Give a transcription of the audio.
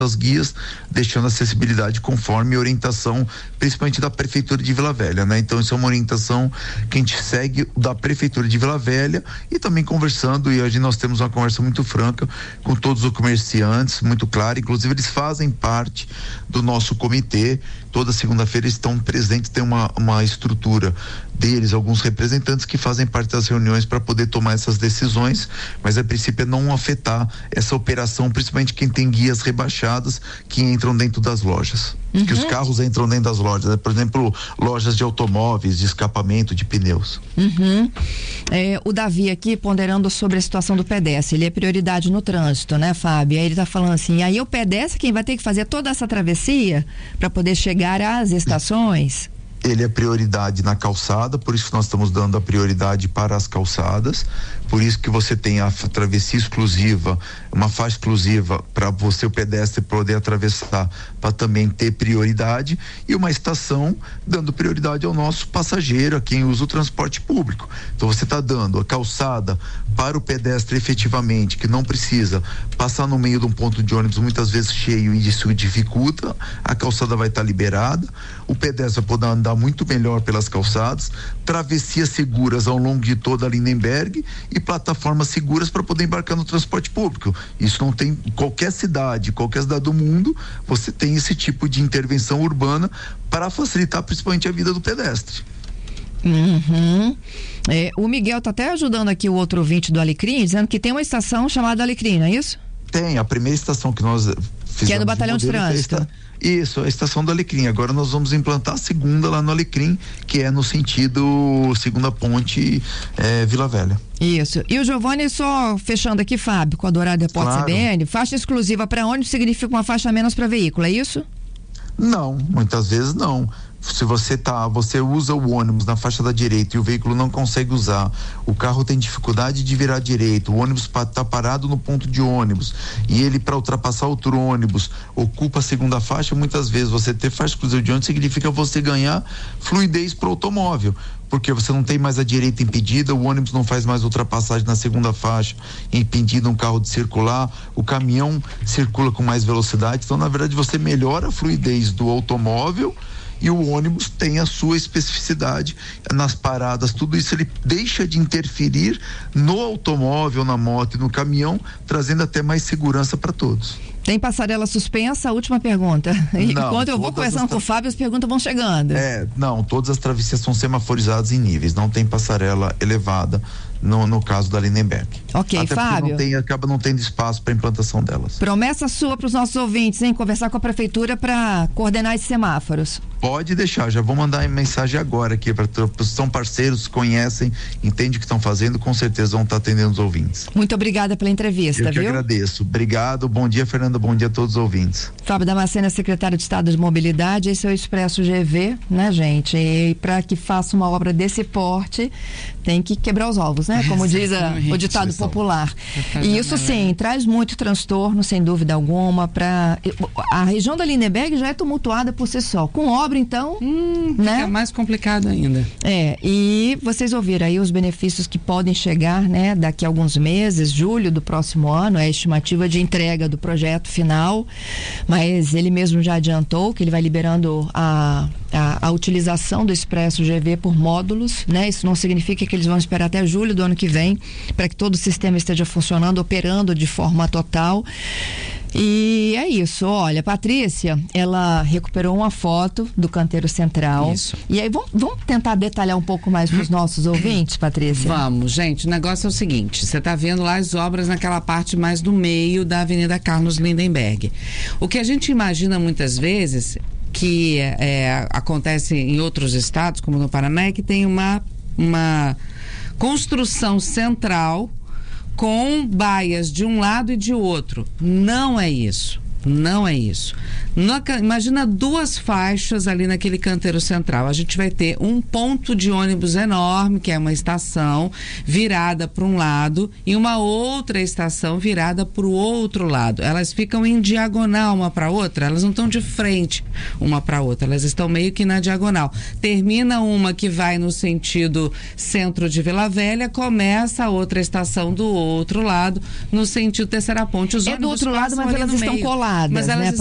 as guias, deixando a acessibilidade conforme orientação, principalmente da Prefeitura de Vila Velha, né? Então isso é uma orientação que a gente segue da Prefeitura de Vila Velha e também conversando, e hoje nós temos uma conversa muito franca com todos os comerciantes, muito clara, inclusive eles fazem parte do nosso comitê, toda segunda-feira estão presentes, tem uma estrutura deles, alguns representantes que fazem parte das reuniões para poder tomar essas decisões, mas a princípio é não afetar essa operação, principalmente quem tem guias rebaixadas que entram dentro das lojas, que os carros entram dentro das lojas, né? Por exemplo, lojas de automóveis, de escapamento, de pneus. O Davi aqui ponderando sobre a situação do pedestre, ele é prioridade no trânsito, né, Fábio? Aí ele tá falando assim, aí o pedestre quem vai ter que fazer toda essa travessia para poder chegar às estações? Ele é prioridade na calçada, por isso que nós estamos dando a prioridade para as calçadas, por isso que você tem a travessia exclusiva, uma faixa exclusiva para você, o pedestre, poder atravessar, para também ter prioridade, e uma estação dando prioridade ao nosso passageiro, a quem usa o transporte público. Então você está dando a calçada para o pedestre efetivamente, que não precisa passar no meio de um ponto de ônibus muitas vezes cheio, e isso dificulta, a calçada vai estar liberada, o pedestre vai poder andar muito melhor pelas calçadas, travessias seguras ao longo de toda a Lindenberg e plataformas seguras para poder embarcar no transporte público. Isso não tem qualquer cidade do mundo, você tem esse tipo de intervenção urbana para facilitar principalmente a vida do pedestre. O Miguel está até ajudando aqui o outro ouvinte do Alecrim, dizendo que tem uma estação chamada Alecrim, não é isso? Tem, a primeira estação que nós fizemos, que é no Batalhão de Trânsito. Isso, a estação do Alecrim. Agora nós vamos implantar a segunda lá no Alecrim, que é no sentido segunda ponte, Vila Velha. Isso. E o Giovanni, só fechando aqui, Fábio, com a Dourado Repórter CBN, faixa exclusiva para ônibus significa uma faixa a menos para veículo, é isso? Não, muitas vezes não. Se você usa o ônibus na faixa da direita e o veículo não consegue usar, o carro tem dificuldade de virar direito, o ônibus está parado no ponto de ônibus e ele, para ultrapassar outro ônibus, ocupa a segunda faixa, muitas vezes você ter faixa exclusiva de ônibus significa você ganhar fluidez para o automóvel, porque você não tem mais a direita impedida, o ônibus não faz mais ultrapassagem na segunda faixa, impedindo um carro de circular, o caminhão circula com mais velocidade, então na verdade você melhora a fluidez do automóvel e o ônibus tem a sua especificidade nas paradas, tudo isso ele deixa de interferir no automóvel, na moto e no caminhão, trazendo até mais segurança para todos. Tem passarela suspensa? A última pergunta. Enquanto eu vou conversando com o Fábio, as perguntas vão chegando. Não, todas as travessias são semaforizadas em níveis, não tem passarela elevada no caso da Lindenberg. Ok, até Fábio. Acaba não tendo espaço para implantação delas. Promessa sua para os nossos ouvintes, hein? Conversar com a prefeitura para coordenar esses semáforos. Pode deixar, já vou mandar mensagem agora aqui para são parceiros, conhecem, entendem o que estão fazendo, com certeza vão estar atendendo os ouvintes. Muito obrigada pela entrevista, Eu que agradeço. Obrigado, bom dia, Fernanda, bom dia a todos os ouvintes. Fábio Damasceno, secretário de Estado de Mobilidade, esse é o Expresso GV, né, gente? E para que faça uma obra desse porte, tem que quebrar os ovos, né? Como diz o ditado popular. E isso sim, traz muito transtorno, sem dúvida alguma, a região da Lindenberg já é tumultuada por si só. Com obra, então, né? Fica mais complicado ainda. E vocês ouviram aí os benefícios que podem chegar, né? Daqui a alguns meses, julho do próximo ano, é a estimativa de entrega do projeto final, mas ele mesmo já adiantou que ele vai liberando a utilização do Expresso GV por módulos, né? Isso não significa que eles vão esperar até julho do ano que vem para que todo o sistema esteja funcionando, operando de forma total. E é isso, olha, Patrícia, ela recuperou uma foto do canteiro central. Isso. E aí, vamos tentar detalhar um pouco mais para os nossos ouvintes, Patrícia? Vamos, gente, o negócio é o seguinte, você está vendo lá as obras naquela parte mais do meio da Avenida Carlos Lindenberg. O que a gente imagina muitas vezes, que acontece em outros estados, como no Paraná, é que tem uma construção central com baias de um lado e de outro. Não é isso. Não é isso. Imagina duas faixas ali naquele canteiro central. A gente vai ter um ponto de ônibus enorme, que é uma estação virada para um lado, e uma outra estação virada para o outro lado. Elas ficam em diagonal uma para outra, elas não estão de frente uma para outra, elas estão meio que na diagonal. Termina uma que vai no sentido centro de Vila Velha, começa a outra estação do outro lado, no sentido Terceira Ponte. Os do outro lado, mas elas estão coladas. adequadas, mas elas né?